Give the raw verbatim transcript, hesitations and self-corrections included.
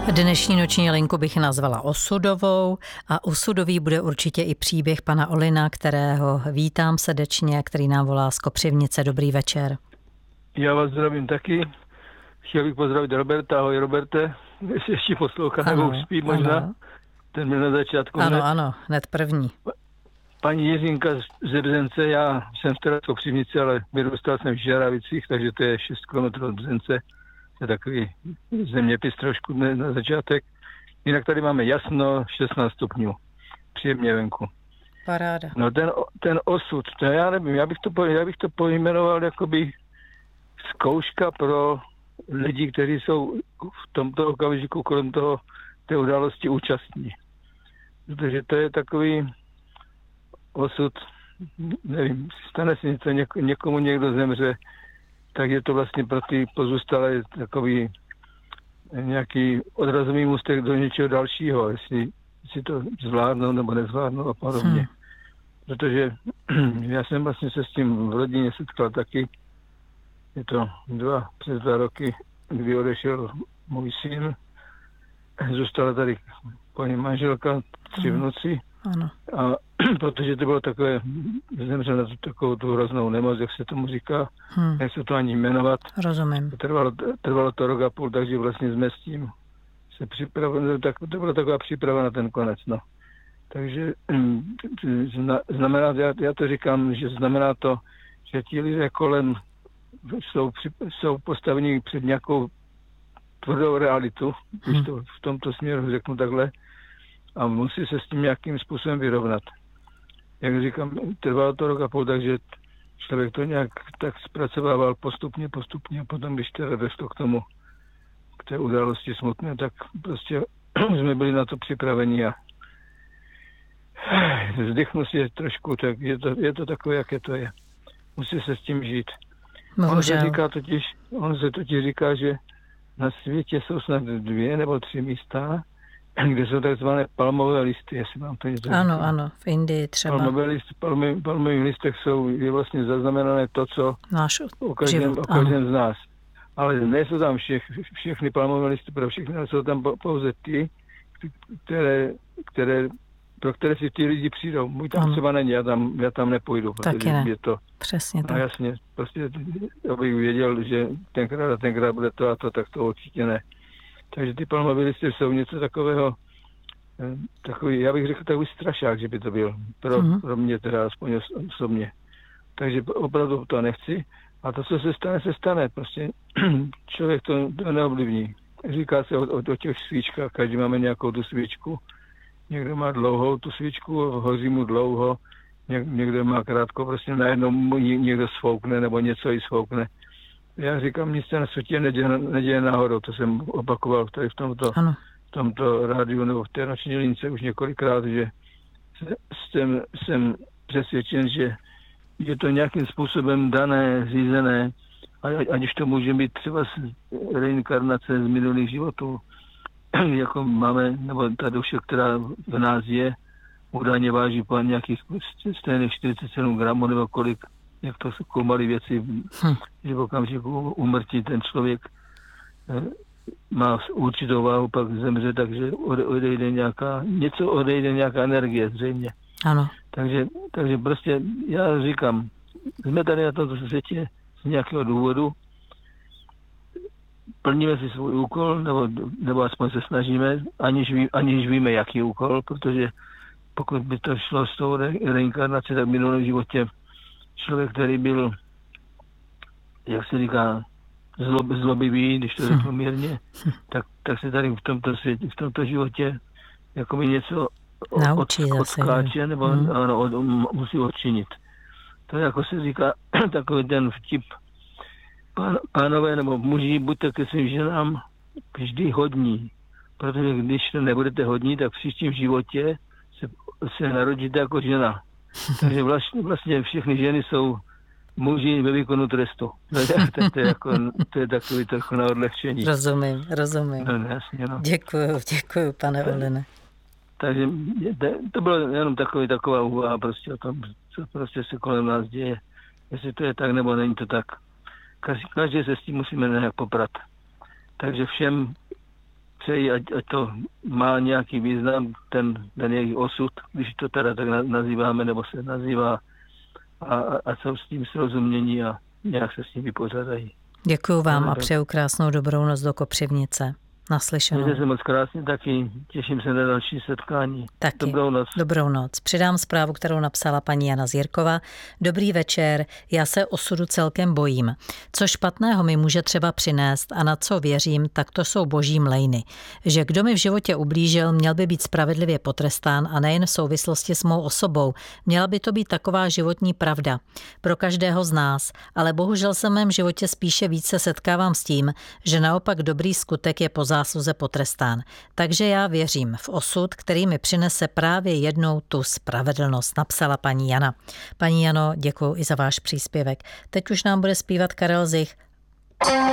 Dnešní noční linku bych nazvala osudovou a osudový bude určitě i příběh pana Olina, kterého vítám srdečně, který nám volá z Kopřivnice. Dobrý večer. Já vás zdravím taky. Chtěl bych pozdravit Roberta. Ahoj Roberte, jestli ještě poslouchá, nebo už spí možná. Ano. Ten byl na začátku. Ano, hned. ano, hned první. Paní Jiřinka z Břence, já jsem v teda Kopřivnici, ale vyrůstal jsem v Žaravicích, takže to je šest kilometrů od Břence. To je takový zeměpis trošku na začátek. Jinak tady máme jasno, šestnáct stupňů. Příjemně venku. Paráda. No ten, ten osud, to já nevím, já bych to, já bych to pojmenoval jakoby zkouška pro lidi, kteří jsou v tomto okamžiku kolem toho té události účastní. Protože to je takový osud, nevím, stane se něco, něk, někomu někdo zemře, tak je to vlastně pro ty pozůstalé takový nějaký odrazový můstek do něčeho dalšího, jestli, jestli to zvládnou nebo nezvládnou a podobně. Hmm. Protože já jsem vlastně se s tím v rodině setkal taky. Je to dva, přes dva roky, kdy odešel můj syn. Zůstala tady paní manželka, tři vnuci. Ano. A protože to bylo takové, zemřel na takovou tu hroznou nemoc, jak se tomu říká, hmm. nechci to ani jmenovat. Rozumím. Trvalo, trvalo to rok a půl, takže vlastně jsme s tím se připravili, tak, to byla taková příprava na ten konec, no. Takže znamená, já, já to říkám, že znamená to, že ti lidé kolem jsou, jsou postaveni před nějakou tvrdou realitu, když to v tomto směru řeknu takhle, a musí se s tím nějakým způsobem vyrovnat. Jak říkám, trvalo to rok a půl, takže člověk to nějak tak zpracovával postupně, postupně a potom, když teda došlo k tomu, k té události smutné, tak prostě jsme byli na to připraveni a vzdychnu si trošku, tak je to, je to takové, jaké to je. Musí se s tím žít. On se, říká totiž, on se totiž říká, že na světě jsou snad dvě nebo tři místa, kde jsou takzvané palmové listy, jestli vám to něco Ano, říká. ano, v Indii třeba. Palmové listy, palmy, palmových listech jsou je vlastně zaznamenané to, co náš o každém, život, o každém z nás. Ale nejsou tam všech, všechny palmové listy pro všechny, ale jsou tam pouze ty, které, které, pro které si ty lidi přijdou. Můj tam ano. třeba není, já tam, já tam nepůjdu. Taky ne, je to, přesně no tak. Jasně, prostě abych věděl, že tenkrát a tenkrát bude to a to, tak to určitě ne. Takže ty palmové listy jsou něco takového, takový, já bych řekl takový strašák, že by to byl. Pro, mm-hmm. pro mě teda aspoň osobně. Takže opravdu to nechci. A to, co se stane, se stane. Prostě člověk to, to neovlivní. Říká se o, o, o těch svíčkách, každý máme nějakou tu svíčku. Někdo má dlouhou tu svíčku, hoří mu dlouho, něk, někdo má krátko, prostě najednou mu někdo svoukne nebo něco i svoukne. Já říkám, nic se na světě neděje, neděje náhodou, to jsem opakoval tady v tomto, v tomto rádiu nebo v té noční lince už několikrát, že jsem, jsem přesvědčen, že je to nějakým způsobem dané, řízené, ať už to může být třeba reinkarnace z minulých životů, jako máme, nebo ta duše, která v nás je, údajně váží po nějakých stejných čtyřicet sedm gramů nebo kolik, jak to zkoumali věci, hm. že v okamžiku úmrtí ten člověk má určitou váhu, pak zemře, takže odejde nějaká, něco odejde nějaká energie zřejmě. Ano. Takže, takže prostě já říkám, jsme tady na tomto světě z nějakého důvodu, plníme si svůj úkol, nebo, nebo aspoň se snažíme, aniž, ví, aniž víme, jaký úkol, protože pokud by to šlo s tou re, reinkarnací, tak v minulém životě člověk, který byl, jak se říká, zlob, zlobivý, když to řeknu mírně, tak, tak se tady v tomto světě, v tomto životě jakoby něco naučí od, zase, odskáče, nebo hmm. ano, od, musí odčinit. To je, jako se říká, takový ten vtip. Pán, pánové nebo muži, buďte ke svým ženám vždy hodní, protože když nebudete hodní, tak v příštím životě se, se narodíte jako žena. Takže vlastně, vlastně všechny ženy jsou muži ve výkonu trestu. To je, to, to je, jako, to je takový trochu na odlehčení. Rozumím, rozumím. No, jasně, no. Děkuju, děkuju, pane Oline. Takže to bylo jenom takový, taková úvaha prostě o tom, co prostě se kolem nás děje. Jestli to je tak, nebo není to tak. Každý, každý se s tím musíme nějak poprat. Takže všem přeji, ať, ať to má nějaký význam, ten, ten jejich osud, když to teda tak nazýváme, nebo se nazývá, a, a jsou s tím srozumění a nějak se s tím vypořádají. Děkuju vám a přeju krásnou dobrou noc do Kopřivnice. Naslyšenou. Mějte se moc krásně taky, těším se na další setkání. Taky. Dobrou noc. Dobrou noc. Přidám zprávu, kterou napsala paní Jana z Jirkova. Dobrý večer, já se osudu celkem bojím. Co špatného mi může třeba přinést a na co věřím, tak to jsou boží mlejny. Že kdo mi v životě ublížil, měl by být spravedlivě potrestán a nejen v souvislosti s mou osobou. Měla by to být taková životní pravda pro každého z nás, ale bohužel se v mém životě spíše více setkávám s tím, že naopak dobrý skutek je po zásluze potrestán. Takže já věřím v osud, který mi přinese právě jednou tu spravedlnost, napsala paní Jana. Paní Jano, děkuji i za váš příspěvek. Teď už nám bude zpívat Karel Zich.